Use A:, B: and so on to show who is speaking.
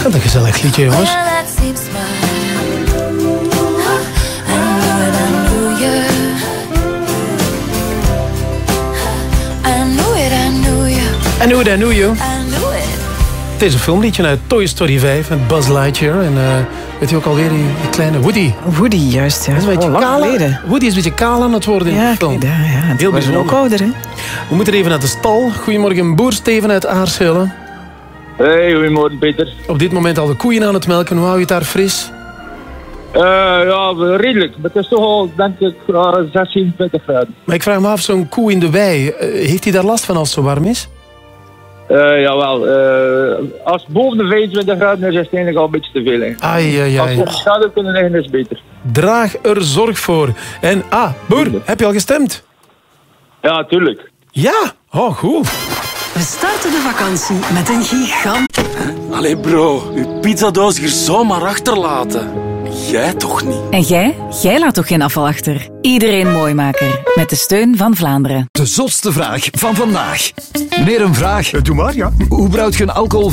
A: Wat een gezellig liedje, jongens. I knew you. Het is een filmliedje uit Toy Story 5 met Buzz Lightyear. En weet je ook alweer, die kleine Woody.
B: Woody, juist. Ja.
A: Dat is een beetje kaal. Woody is een beetje kaal aan het worden in de film.
B: Heel bijzonder. Ook ouder, hè?
A: We moeten even naar de stal. Goedemorgen, boer Steven uit Aarschelde.
C: Hey, goedemorgen Peter.
A: Op dit moment al de koeien aan het melken. Hoe hou je het daar fris?
C: Ja, redelijk. Maar het is toch al, denk ik, 16, 20 graden.
A: Maar ik vraag me af, zo'n koe in de wei, heeft hij daar last van als het zo warm is?
C: Jawel. Als het boven de 25 graden is, is het eigenlijk al een beetje te veel. Als we op de schaduw kunnen liggen, is het beter.
A: Draag er zorg voor. En, boer, heb je al gestemd?
C: Ja, tuurlijk.
A: Ja? Oh, goed.
D: We starten de vakantie met een gigant.
E: Allee bro, uw pizzadoos hier zomaar achterlaten. Jij toch niet?
F: En jij? Jij laat toch geen afval achter? Iedereen Mooimaker. Met de steun van Vlaanderen.
G: De zotste vraag van vandaag. Meneer, een vraag.
H: Doe maar, ja.
G: Hoe brouwt je een alcohol